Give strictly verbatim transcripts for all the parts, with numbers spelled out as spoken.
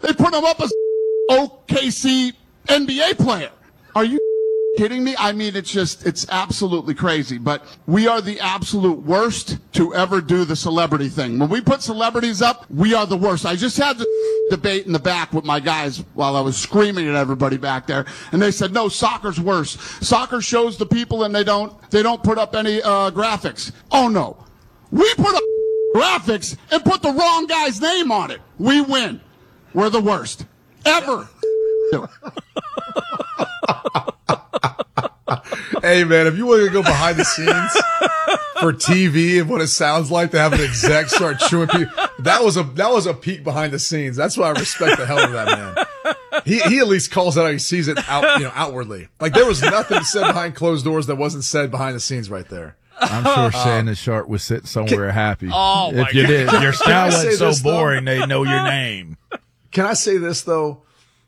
They put him up as O K C N B A player. Are you kidding me? I mean, it's just, it's absolutely crazy. But we are the absolute worst to ever do the celebrity thing. When we put celebrities up, we are the worst. I just had the debate in the back with my guys while I was screaming at everybody back there. And they said, no, soccer's worse. Soccer shows the people and they don't, they don't put up any uh, graphics. Oh, no. We put up graphics and put the wrong guy's name on it. We win. We're the worst. Ever. Hey, man, if you want to go behind the scenes for T V and what it sounds like to have an exec start chewing people, that was a that was a peek behind the scenes. That's why I respect the hell out of that man. He he at least calls out how he sees it out, you know, outwardly. Like there was nothing said behind closed doors that wasn't said behind the scenes right there. I'm sure Shannon um, Sharp was sitting somewhere can, happy. Oh, if my you God. did, your style was so this, boring, though? they know your name. Can I say this though?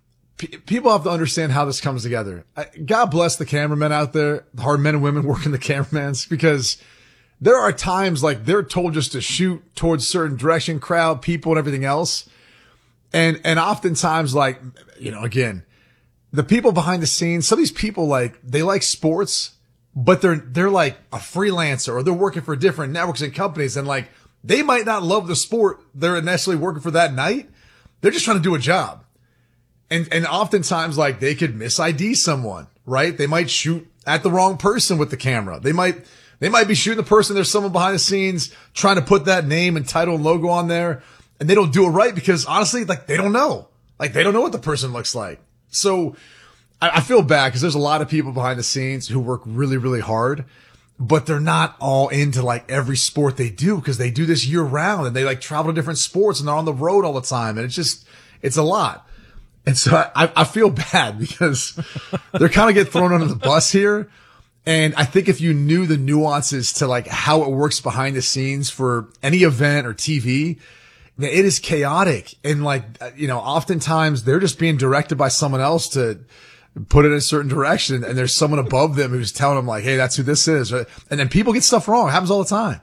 P- people have to understand how this comes together. I, God bless the cameramen out there, the hard men and women working the cameramans, because there are times like they're told just to shoot towards certain direction, crowd, people, and everything else. And, and oftentimes like, you know, again, the people behind the scenes, some of these people like, they like sports, but they're, they're like a freelancer or they're working for different networks and companies. And like, they might not love the sport they're necessarily working for that night. They're just trying to do a job. And, and oftentimes, like, they could mis I D someone, right? They might shoot at the wrong person with the camera. They might, they might be shooting the person. There's someone behind the scenes trying to put that name and title and logo on there. And they don't do it right because honestly, like, they don't know. Like, they don't know what the person looks like. So I, I feel bad because there's a lot of people behind the scenes who work really, really hard, but they're not all into like every sport they do because they do this year round and they like travel to different sports and they're on the road all the time. And it's just, it's a lot. And so I, I feel bad because they're kind of get thrown under the bus here. And I think if you knew the nuances to like how it works behind the scenes for any event or T V, it is chaotic. And like, you know, oftentimes they're just being directed by someone else to put it in a certain direction. And there's someone above them who's telling them like, hey, that's who this is. And then people get stuff wrong. It happens all the time.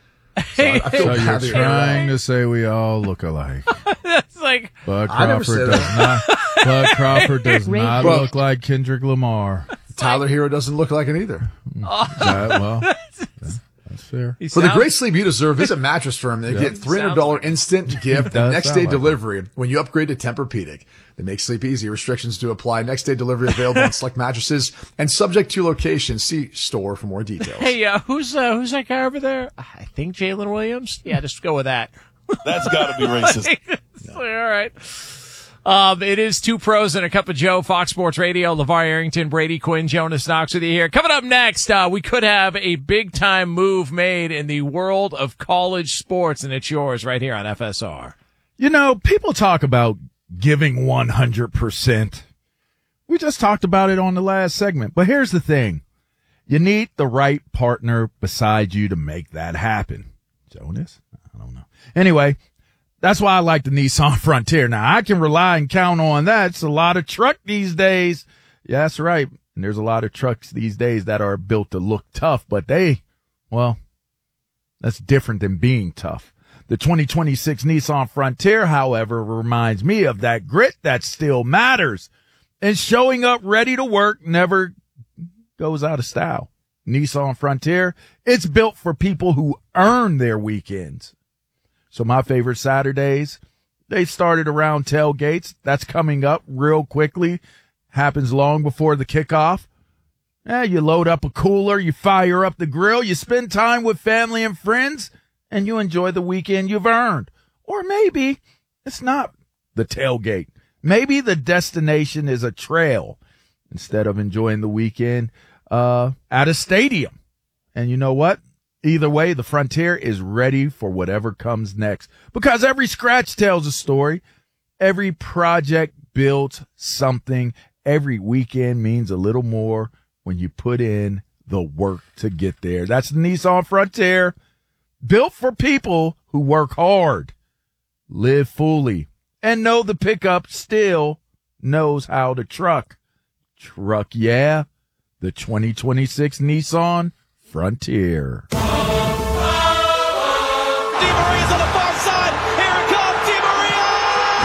So I, I feel so bad you're trying to say we all look alike. That's like Bud Crawford does not. Bud Crawford does not Bro. look like Kendrick Lamar. Tyler Hero doesn't look like it either. That, well, that's, that's fair. He For the sounds- great sleep you deserve, visit Mattress Firm. They Yeah. get three hundred dollars Sounds instant gift does and next sound day like delivery when you upgrade to Tempur-Pedic. They make sleep easy. Restrictions do apply. Next day delivery available on select mattresses and subject to location. See store for more details. Hey, uh, who's uh, who's that guy over there? I think Jalen Williams. Yeah, just go with that. That's got to be racist. All right. Um, it is Two Pros and a Cup of Joe, Fox Sports Radio. LeVar Arrington, Brady Quinn, Jonas Knox with you here. Coming up next, uh, we could have a big-time move made in the world of college sports, and it's yours right here on F S R. You know, people talk about giving one hundred percent. We just talked about it on the last segment. But here's the thing. You need the right partner beside you to make that happen. Jonas? I don't know. Anyway, that's why I like the Nissan Frontier. Now, I can rely and count on that. It's a lot of truck these days. Yeah, that's right. And there's a lot of trucks these days that are built to look tough, but they, well, that's different than being tough. The twenty twenty-six Nissan Frontier, however, reminds me of that grit that still matters. And showing up ready to work never goes out of style. Nissan Frontier, it's built for people who earn their weekends. So my favorite Saturdays, they started around tailgates. That's coming up real quickly. Happens long before the kickoff. Eh, you load up a cooler, you fire up the grill, you spend time with family and friends, and you enjoy the weekend you've earned. Or maybe it's not the tailgate. Maybe the destination is a trail instead of enjoying the weekend uh, at a stadium. And you know what? Either way, the Frontier is ready for whatever comes next because every scratch tells a story. Every project builds something. Every weekend means a little more when you put in the work to get there. That's the Nissan Frontier, built for people who work hard, live fully, and know the pickup still knows how to truck. Truck, yeah, the twenty twenty-six Nissan Frontier. DeMarie's on the